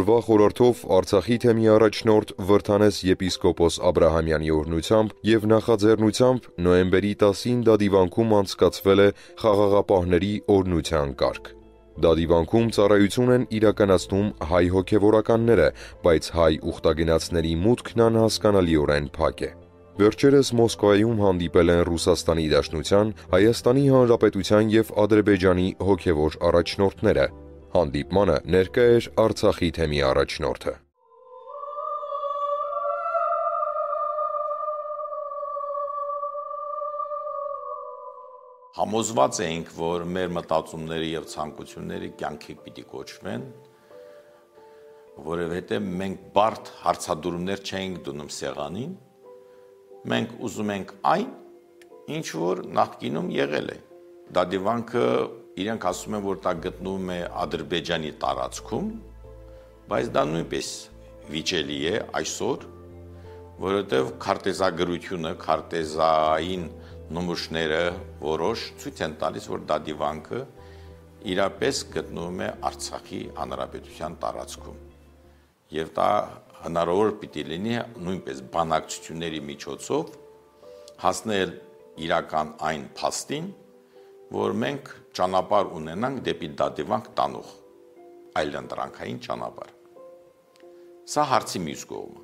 օրվա խորհրդով Արցախի թեմի առաջնորդ Վրդանես եպիսկոպոս Աբրահամյանի օրհնությամբ և նախաձեռնությամբ նոյեմբերի 10-ին Դադիվանքում անցկացվել է խաղաղապահների օրհնության կարգ։ Դադիվանքում ծառայություն են իրականացնում հայ հոգևորականները, բայց հայ ուխտագնացների մուտքն անհասկանալիորեն փակ է։ Վերջերս Մոսկվայում հանդիպել են Ռուսաստանի Դաշնության, Հայաստանի Հանրապետության և Ադրբեջանի հոգևոր առաջնորդները։ Հանդիպմանը ներկա էր Արցախի թեմի առաջնորդը։ Համոզված էինք, որ մեր մտածումները և ցանկությունները կյանքի պիտի կոչվեն, որովհետև մենք բարդ հարցադրումներ չէինք դնում սեղանին, մենք ուզում ենք այն, ինչ որ նախկինում եղել է։ Դադիվանքը իրենք ասում են, որ դա գտնվում է Ադրբեջանի տարածքում, բայց դա նույնպես վիճելի է այսօր, որովհետև քարտեզագրությունը, քարտեզային նմուշները որոշ ցույց են տալիս, որ Դադիվանքը իրապես գտնվում է Արցախի հանրապետության տարածքում։ Եվ դա հնարավոր պիտի լինի նույնպես բանակցությունների միջոցով հասնել իրական այն փաստին, որ մենք ճանապարհ ունենանք դեպի Դադիվանք տանող այլընտրանքային ճանապարհ։ Սա հարցի մյուս կողմը։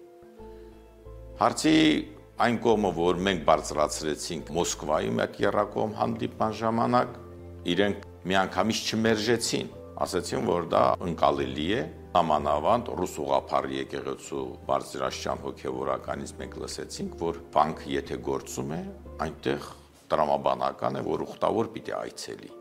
Հարցի այն կողմը, որ մենք բարձրացրեցինք Մոսկվայում այդ եռակողմ հանդիպման ժամանակ, իրենք միանգամից չմերժեցին, ասացին, որ դա ընկալելի է, Նամանավանդ ռուս ուղղափառ եկեղեցու բարձրաստիճան հոգևորականից մենք լսեցինք, որ բանկը եթե գործում է, այնտեղ տրամաբանական է, որ ուխտավոր պիտի այցելի։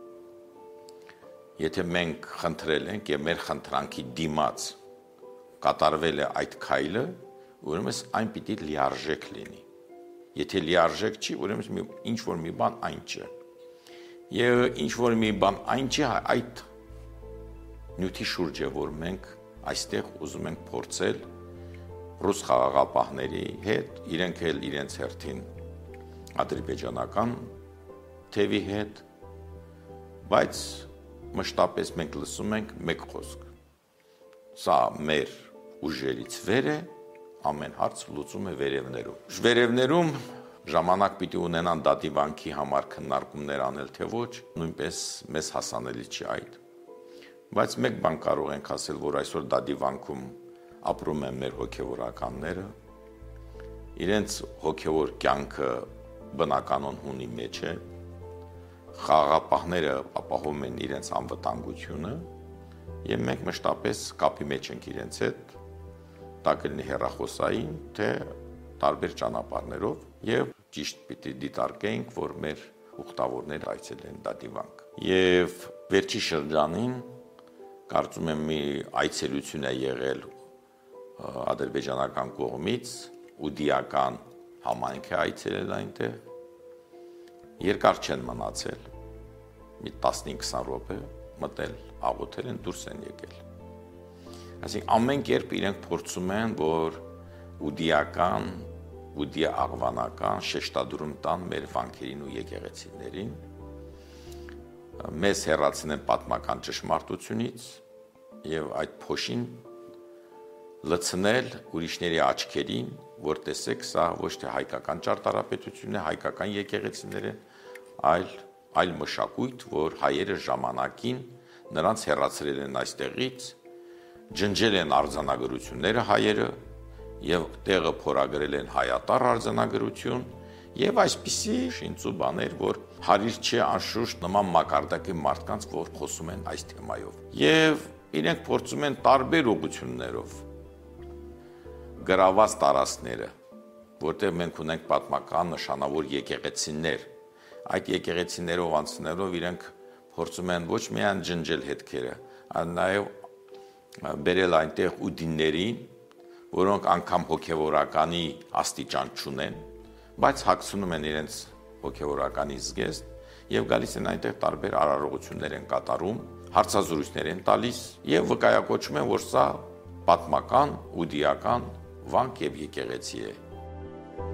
Եթե մենք խնդրել ենք եւ մեր խնդրանքի դիմաց կատարվել է այդ քայլը, ուրեմն այն պիտի լիարժեք լինի։ Եթե լիարժեք չի, ուրեմն ինչ որ մի բան այն չէ։ Եվ ինչ որ մի բան այն չէ, այդ նյութի շուրջ է, որ մենք այստեղ ուզում ենք փորձել ռուս խաղաղապահների հետ, իրենք էլ իրենց հերթին ադրբեջանական թևի հետ, բայց մշտապես մենք լսում ենք մեկ խոսք. սա մեր ուժերից վեր է, ամեն հարց լուծում է վերևներում։ Վերևներում ժամանակ պիտի ունենան Դադիվանքի համար քննարկումներ անել, թե ոչ, նույնպես մեզ հասանելի չի այդ։ Բայց մեկ բան կարող ենք ասել, որ այսօր Դադիվանքում ապրում են մեր հոգևորականները, իրենց հոգևոր կյանքը բնականon հունի մեջ է, խաղաղապահները ապահովում են իրենց անվտանգությունը, եւ մենք մշտապես կապի մեջ ենք իրենց հետ, դա կլինի հեռախոսային, թե տարբեր ճանապարհներով, եւ ճիշտ պիտի դիտարկենք, որ մեր ուխտավորները այցելեն Դադիվանք։ Եվ վերջի շրջանին կարծում եմ մի այցելություն է եղել ադրբեջանական կողմից, ուդիական համայնք է այցելել այնտեղ, երկար չեն մնացել, մի 15-20 րոպե մտել, աղոթել են, դուրս են եկել։ Այսինքն ամեն կերպ իրենք փորձում են, որ ուդիա աղվանական շեշտադրում տան մեր վանքերին ու եկեղեցիներին, մեզ հեռացնեն պատմական ճշմարտությունից եւ այդ փոշին լցնել ուրիշների աչքերին, որ տեսեք, սա ոչ թե հայկական ճարտարապետություն է, հայկական եկեղեցիներ են, այլ մշակույթ, որ հայերը ժամանակին նրանց հեռացրել են այստեղից, ջնջել են արձանագրությունները հայերը եւ տեղը փորագրել են հայատառ արձանագրություն եւ այսպիսի շինծու բաներ, որ հարիր չէ անշուշտ նման մակարդակի մարդկանց, որ խոսում են այս թեմայով։ Եվ իրենք փորձում են տարբեր ուղղություններով գրաված տարածքները, որտեղ մենք ունենք պատմական նշանավոր եկեղեցիներ, այդ եկեղեցիներով անցնելով իրենք փորձում են ոչ միայն ջնջել հետքերը, այլ նաեւ բերել այնտեղ ուդիներին, որոնք անգամ հոգևորականի աստիճան չունեն, բայց հագցնում են իրենց հոգևորականի զգեստ եւ գալիս են այնտեղ տարբեր արարողություններ են կատարում, հարցազրույցներ են տալիս եւ վկայակոչում են, որ սա պատմական, ուդիական վանք եւ եկեղեցի է։